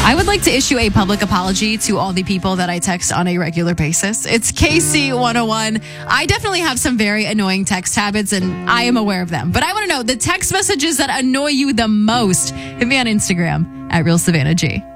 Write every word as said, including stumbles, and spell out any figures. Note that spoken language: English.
I would like to issue a public apology to all the people that I text on a regular basis. It's K C one oh one. I definitely have some very annoying text habits, and I am aware of them. But I want to know the text messages that annoy you the most. Hit me on Instagram at Real Savannah G.